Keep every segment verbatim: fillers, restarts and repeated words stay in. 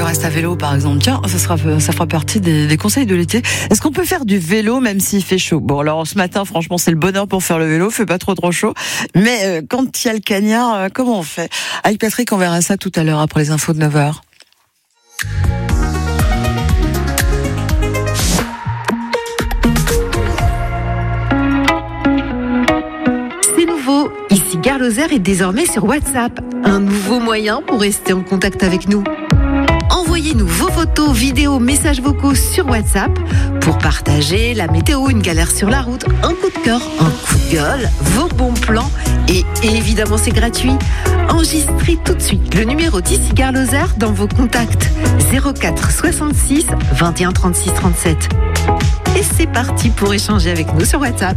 reste à vélo, par exemple. Tiens, ça sera, ça fera partie des, des conseils de l'été. Est-ce qu'on peut faire du vélo même s'il fait chaud? Bon, alors ce matin, franchement, c'est le bonheur pour faire le vélo. Fait pas trop trop chaud. Mais euh, quand il y a le cagnard, euh, comment on fait? Avec Patrick, on verra ça tout à l'heure après les infos de neuf heures. Ici Gare Lozère est désormais sur WhatsApp, un nouveau moyen pour rester en contact avec nous. Envoyez-nous vos photos, vidéos, messages vocaux sur WhatsApp pour partager la météo, une galère sur la route, un coup de cœur, un coup de gueule, vos bons plans et évidemment c'est gratuit. Enregistrez tout de suite le numéro d'ici Gare Lozère dans vos contacts zéro quatre soixante-six vingt et un trente-six trente-sept. Et c'est parti pour échanger avec nous sur WhatsApp.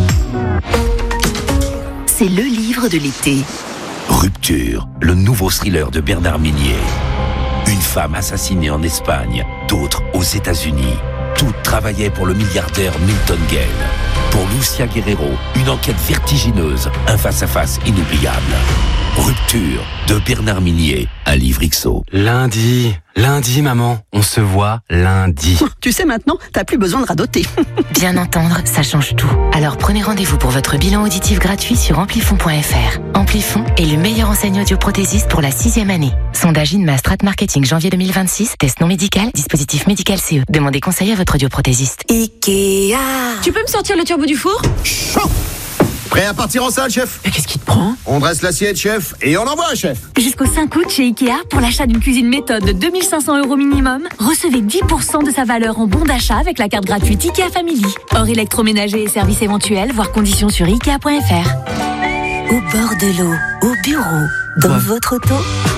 C'est le livre de l'été. Rupture, le nouveau thriller de Bernard Minier. Une femme assassinée en Espagne, d'autres aux États-Unis. Toutes travaillaient pour le milliardaire Milton Gale. Pour Lucia Guerrero, une enquête vertigineuse, un face-à-face inoubliable. Rupture de Bernard Minier, un livre X O. Lundi, lundi maman, on se voit lundi. Tu sais maintenant, t'as plus besoin de radoter. Bien entendre, ça change tout. Alors prenez rendez-vous pour votre bilan auditif gratuit sur amplifon point f r. Amplifon est le meilleur enseignant audioprothésiste pour la sixième année. Sondage INMA Strat Marketing janvier deux mille vingt-six, test non médical, dispositif médical C E. Demandez conseil à votre audioprothésiste. Ikea. Tu peux me sortir le turbo du four? Chaud. Prêt à partir en salle, chef? Mais qu'est-ce qui te prend? On dresse l'assiette, chef, et on envoie, chef. Jusqu'au cinq août chez Ikea, pour l'achat d'une cuisine méthode de deux mille cinq cents euros minimum, recevez dix pour cent de sa valeur en bon d'achat avec la carte gratuite Ikea Family. Hors électroménager et services éventuels, voire conditions sur ikea point f r. Au bord de l'eau, au bureau, dans ouais. votre auto.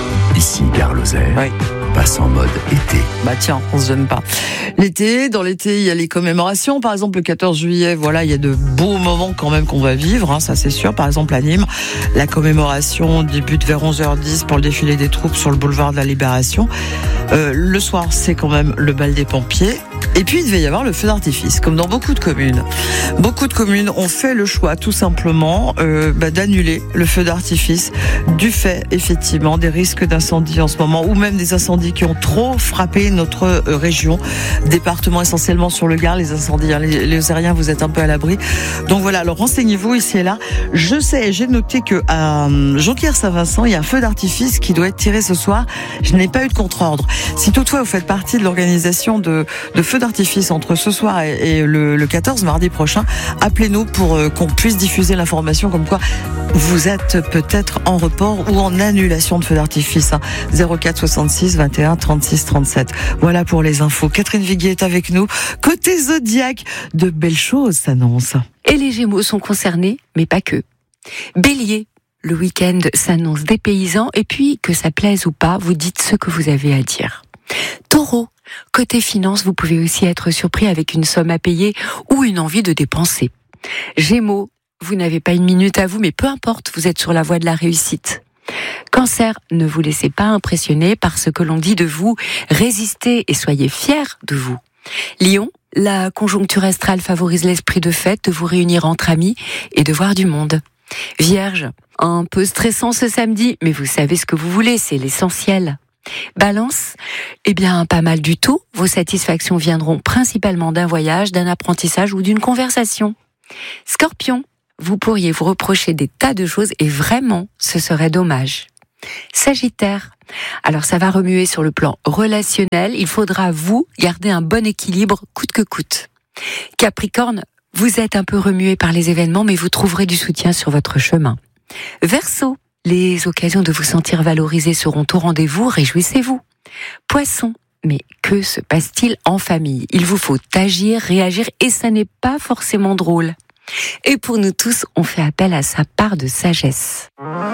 Ici Gare Lozère. Oui. Passe en mode été. Bah tiens, on se gêne pas. L'été, dans l'été, il y a les commémorations. Par exemple, le quatorze juillet, voilà, il y a de beaux moments quand même qu'on va vivre, hein, ça c'est sûr. Par exemple, à Nîmes, la commémoration débute vers onze heures dix pour le défilé des troupes sur le boulevard de la Libération. Euh, le soir, c'est quand même le bal des pompiers. Et puis, il devait y avoir le feu d'artifice, comme dans beaucoup de communes. Beaucoup de communes ont fait le choix, tout simplement, euh, bah, d'annuler le feu d'artifice du fait, effectivement, des risques d'incendie en ce moment, ou même des incendies qui ont trop frappé notre euh, région, département essentiellement sur le Gard, les incendies, hein, les, les Lozériens, vous êtes un peu à l'abri. Donc voilà, alors renseignez-vous ici et là. Je sais, j'ai noté que à Jonquière-Saint-Vincent, il y a un feu d'artifice qui doit être tiré ce soir. Je n'ai pas eu de contre-ordre. Si toutefois vous faites partie de l'organisation de, de feux d'artifice entre ce soir et, et le, le quatorze, mardi prochain, appelez-nous pour euh, qu'on puisse diffuser l'information comme quoi vous êtes peut-être en report ou en annulation de feux d'artifice. Hein. zéro quatre soixante-six vingt et un trente-six trente-sept. Voilà pour les infos. Catherine Viguier est avec nous. Côté Zodiac, de belles choses s'annoncent. Et les Gémeaux sont concernés, mais pas que. Bélier, le week-end s'annonce dépaysant et puis, que ça plaise ou pas, vous dites ce que vous avez à dire. Taureau, côté finance, vous pouvez aussi être surpris avec une somme à payer ou une envie de dépenser. Gémeaux, vous n'avez pas une minute à vous, mais peu importe, vous êtes sur la voie de la réussite. Cancer, ne vous laissez pas impressionner par ce que l'on dit de vous, résistez et soyez fiers de vous. Lion, la conjoncture astrale favorise l'esprit de fête, de vous réunir entre amis et de voir du monde. Vierge, un peu stressant ce samedi, mais vous savez ce que vous voulez, c'est l'essentiel. Balance, eh bien pas mal du tout, vos satisfactions viendront principalement d'un voyage, d'un apprentissage ou d'une conversation. Scorpion, vous pourriez vous reprocher des tas de choses et vraiment, ce serait dommage. Sagittaire, alors ça va remuer sur le plan relationnel, il faudra vous garder un bon équilibre coûte que coûte. Capricorne, vous êtes un peu remué par les événements mais vous trouverez du soutien sur votre chemin. Verseau, les occasions de vous sentir valorisé seront au rendez-vous, réjouissez-vous. Poisson, mais que se passe-t-il en famille? Il vous faut agir, réagir et ça n'est pas forcément drôle. Et pour nous tous, on fait appel à sa part de sagesse.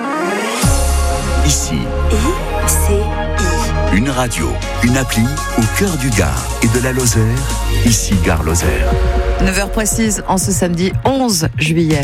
Ici, I C I. Une radio, une appli au cœur du Gard et de la Lozère. Ici Gare Lozère. neuf heures précises en ce samedi onze juillet.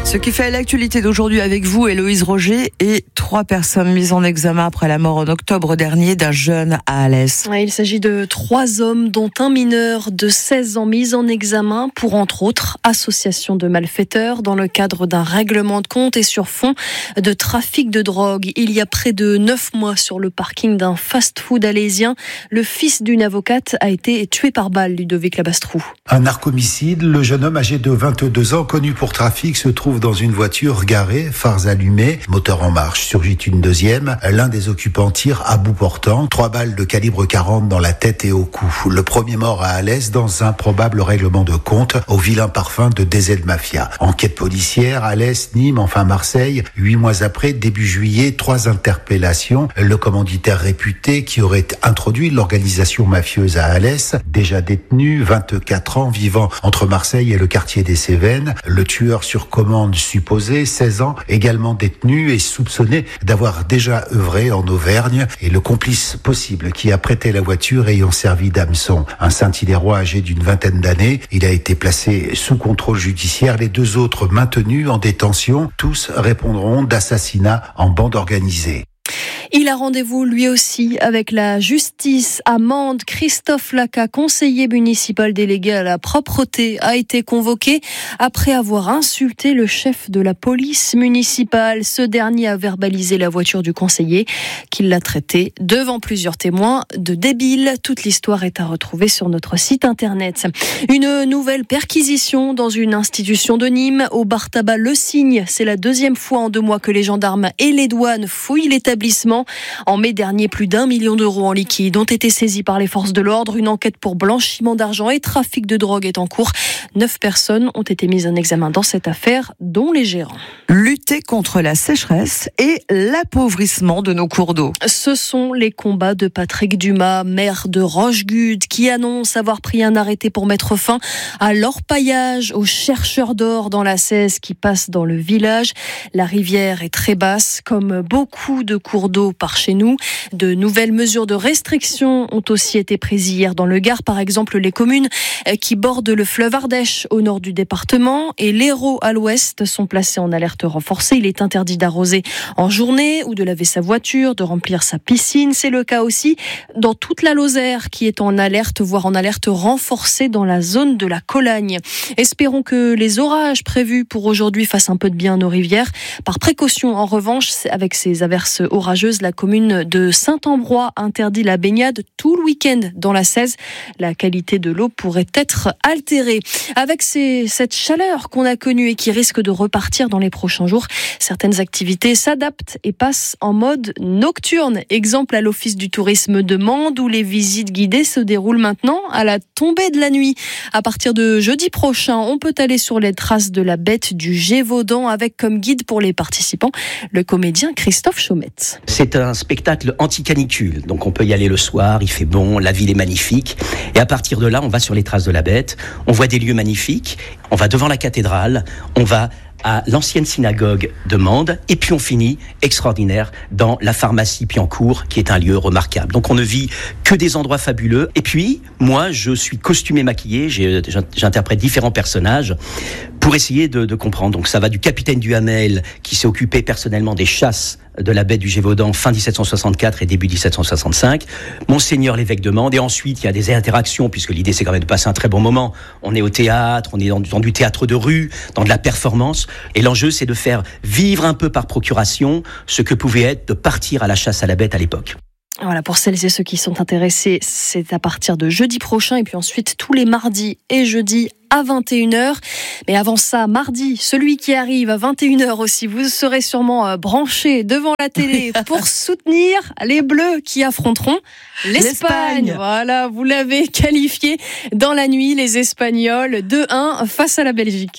Ce qui fait l'actualité d'aujourd'hui avec vous, Héloïse Roger, et trois personnes mises en examen après la mort en octobre dernier d'un jeune à Alès. Il s'agit de trois hommes, dont un mineur de seize ans mis en examen pour, entre autres, association de malfaiteurs dans le cadre d'un règlement de compte et sur fond de trafic de drogue. Il y a près de neuf mois, sur le parking d'un fast-food alésien, le fils d'une avocate a été tué par balle, Ludovic Labastrou. Un narcomicide, le jeune homme âgé de vingt-deux ans, connu pour trafic, se trouve dans une voiture garée, phares allumés, moteur en marche. Surgit une deuxième. L'un des occupants tire à bout portant. Trois balles de calibre quarante dans la tête et au cou. Le premier mort à Alès dans un probable règlement de compte au vilain parfum de D Z Mafia. Enquête policière, Alès, Nîmes, enfin Marseille. Huit mois après, début juillet, trois interpellations. Le commanditaire réputé qui aurait introduit l'organisation mafieuse à Alès, déjà détenu, vingt-quatre ans, vivant entre Marseille et le quartier des Cévennes. Le tueur sur commande supposé, seize ans, également détenu et soupçonné d'avoir déjà œuvré en Auvergne, et le complice possible qui a prêté la voiture ayant servi d'hameçon. Un Saint-Hilaire-Rois âgé d'une vingtaine d'années. Il a été placé sous contrôle judiciaire. Les deux autres maintenus en détention. Tous répondront d'assassinat en bande organisée. Il a rendez-vous lui aussi avec la justice à Mende. Christophe Laca, conseiller municipal délégué à la propreté, a été convoqué après avoir insulté le chef de la police municipale. Ce dernier a verbalisé la voiture du conseiller, qui l'a traité devant plusieurs témoins de débile. Toute l'histoire est à retrouver sur notre site internet. Une nouvelle perquisition dans une institution de Nîmes, au bar tabac Le Cygne. C'est la deuxième fois en deux mois que les gendarmes et les douanes fouillent l'établissement. En mai dernier, plus d'un million d'euros en liquide ont été saisis par les forces de l'ordre. Une enquête pour blanchiment d'argent et trafic de drogue est en cours. Neuf personnes ont été mises en examen dans cette affaire, dont les gérants. Lutter contre la sécheresse et l'appauvrissement de nos cours d'eau. Ce sont les combats de Patrick Dumas, maire de Rochegude, qui annonce avoir pris un arrêté pour mettre fin à l'orpaillage, aux chercheurs d'or dans la Cèze qui passent dans le village. La rivière est très basse, comme beaucoup de cours d'eau par chez nous. De nouvelles mesures de restriction ont aussi été prises hier dans le Gard. Par exemple, les communes qui bordent le fleuve Ardèche au nord du département et l'Hérault à l'ouest sont placées en alerte renforcée. Il est interdit d'arroser en journée ou de laver sa voiture, de remplir sa piscine. C'est le cas aussi dans toute la Lozère qui est en alerte, voire en alerte renforcée dans la zone de la Colagne. Espérons que les orages prévus pour aujourd'hui fassent un peu de bien à nos rivières. Par précaution, en revanche, avec ces averses orageuses, la commune de Saint-Ambrois interdit la baignade tout le week-end dans la Cèze. La qualité de l'eau pourrait être altérée. Avec ces, cette chaleur qu'on a connue et qui risque de repartir dans les prochains jours, certaines activités s'adaptent et passent en mode nocturne. Exemple à l'Office du tourisme de Mende, où les visites guidées se déroulent maintenant à la tombée de la nuit. À partir de jeudi prochain, on peut aller sur les traces de la bête du Gévaudan avec comme guide pour les participants le comédien Christophe Chaumette. C'est un spectacle anti-canicule, donc on peut y aller le soir, il fait bon, la ville est magnifique, et à partir de là, on va sur les traces de la bête, on voit des lieux magnifiques, on va devant la cathédrale, on va à l'ancienne synagogue de Mende, et puis on finit, extraordinaire, dans la pharmacie Piancourt, qui est un lieu remarquable. Donc on ne vit que des endroits fabuleux. Et puis, moi, je suis costumé, maquillé, j'ai, j'interprète différents personnages pour essayer de, de comprendre. Donc ça va du capitaine Duhamel, qui s'est occupé personnellement des chasses de la baie du Gévaudan fin dix-sept cent soixante-quatre et début dix-sept cent soixante-cinq, Monseigneur l'évêque de Mende, et ensuite il y a des interactions, puisque l'idée c'est quand même de passer un très bon moment. On est au théâtre, on est dans, dans du théâtre de rue, dans de la performance, et l'enjeu c'est de faire vivre un peu par procuration ce que pouvait être de partir à la chasse à la bête à l'époque. Voilà, pour celles et ceux qui sont intéressés, c'est à partir de jeudi prochain et puis ensuite tous les mardis et jeudis à vingt et une heures. Mais avant ça, mardi, celui qui arrive à vingt et une heures aussi, vous serez sûrement branchés devant la télé pour soutenir les Bleus qui affronteront l'Espagne. L'Espagne. Voilà, vous l'avez qualifié dans la nuit, les Espagnols deux un face à la Belgique.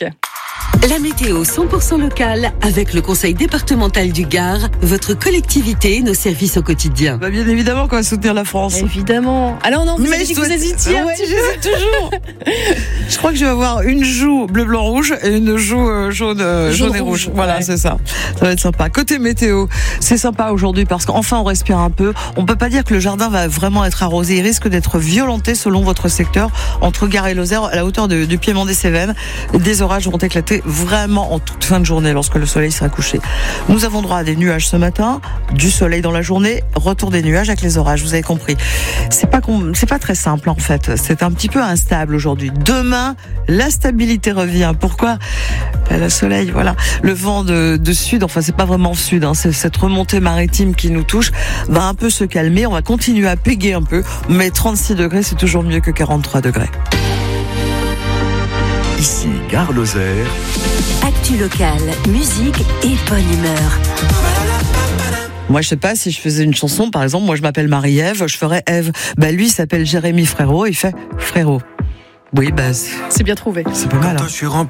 La météo cent pour cent locale avec le conseil départemental du Gard, votre collectivité, nos services au quotidien. Bah bien évidemment qu'on va soutenir la France. Évidemment. Alors non, vous mais avez dit que souhaite... vous hésitiez. Ouais, j'hésite toujours. Je crois que je vais avoir une joue bleu, blanc, rouge et une joue euh, jaune, euh, jaune, jaune et rouge. rouge. Voilà, ouais. C'est ça. Ça va être sympa. Côté météo, c'est sympa aujourd'hui parce qu'enfin on respire un peu. On peut pas dire que le jardin va vraiment être arrosé. Il risque d'être violenté selon votre secteur entre Gard et Lozère à la hauteur de, du Piémont des Cévennes. Des orages vont éclater vraiment en toute fin de journée lorsque le soleil sera couché. Nous avons droit à des nuages ce matin, du soleil dans la journée, retour des nuages avec les orages, vous avez compris. C'est pas, c'est pas très simple en fait, c'est un petit peu instable aujourd'hui. Demain, la stabilité revient. Pourquoi ? Ben, le soleil, voilà. Le vent de, de sud, enfin c'est pas vraiment sud, hein, c'est cette remontée maritime qui nous touche, va un peu se calmer, on va continuer à péguer un peu, mais trente-six degrés c'est toujours mieux que quarante-trois degrés. Ici Gare Lozère. Actu locale, musique et bonne humeur. Moi, je sais pas, si je faisais une chanson, par exemple, moi je m'appelle Marie-Ève, je ferais Ève. Bah lui, il s'appelle Jérémy Frérot, il fait Frérot. Oui, bah c'est bien trouvé. C'est pas mal. Hein.